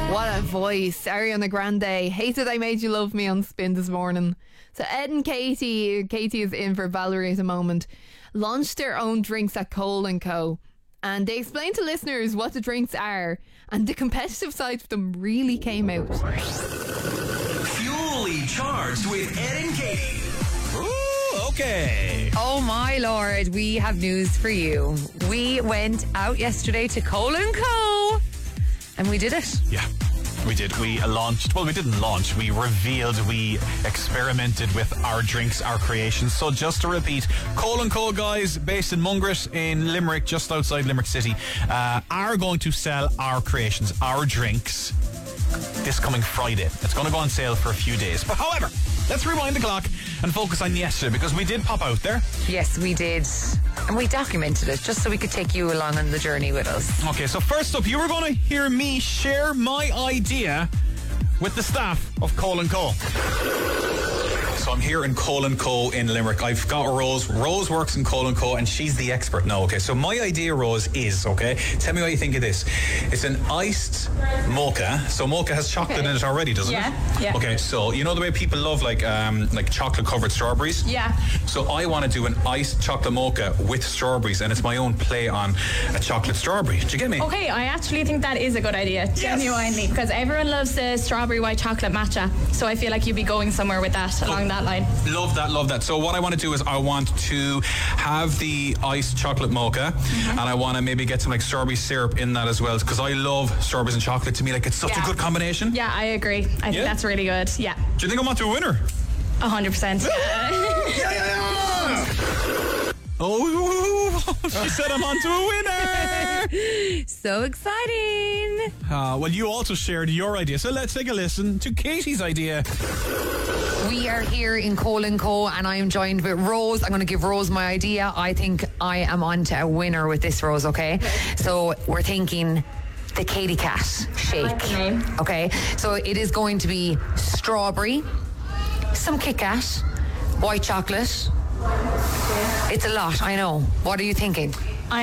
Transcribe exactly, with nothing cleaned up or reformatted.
What a voice. Ariana Grande. Hated I Made You Love Me on Spin this morning. So Ed and Katie, Katie is in for Valerie at the moment, launched their own drinks at Cole and Co. And they explained to listeners what the drinks are, and the competitive side of them really came out. Fuelly charged with Ed and Katie. Ooh, okay. Oh my lord, we have news for you. We went out yesterday to Cole and Co. and we did it. Yeah. We did. We launched, well, we didn't launch. We revealed, we experimented with our drinks, our creations. So just to repeat, Cole and Co guys, based in Mungret in Limerick, just outside Limerick City, uh, are going to sell our creations, our drinks, this coming Friday. It's going to go on sale for a few days. But however, let's rewind the clock and focus on yesterday, because we did pop out there. Yes, we did. And we documented it just so we could take you along on the journey with us. Okay, so first up, you were going to hear me share my idea with the staff of Cole and Co. So I'm here in Cole and Co in Limerick. I've got Rose. Rose works in Cole and Co and she's the expert now, okay? So my idea, Rose, is, okay, tell me what you think of this. It's an iced mocha. So mocha has chocolate Okay. in it already, doesn't Yeah, it? yeah. Okay, so you know the way people love like um, like chocolate-covered strawberries? Yeah. So I want to do an iced chocolate mocha with strawberries, and it's my own play on a chocolate strawberry. Do you get me? Okay, I actually think that is a good idea, genuinely, because everyone loves the strawberry white chocolate matcha. So I feel like you'd be going somewhere with that along that line. Love that, love that. So what I want to do is I want to have the iced chocolate mocha, mm-hmm. and I want to maybe get some like strawberry syrup in that as well, because I love strawberries and chocolate. To me, like, it's such Yeah. a good combination. Yeah, I agree. I think Yeah? that's really good. Yeah, Do you think I'm on to a winner? a hundred percent. Yeah, yeah, yeah. Oh, she said I'm on to a winner. So exciting. Uh, well, you also shared your idea, so let's take a listen to Katie's idea. We are here in Cole and Co and I am joined with Rose. I'm going to give Rose my idea. I think I am on to a winner with this, Rose, okay? So we're thinking the Katie Cat shake. I like the name. Okay, so it is going to be strawberry, some Kit Kat, white chocolate. It's a lot, I know. What are you thinking?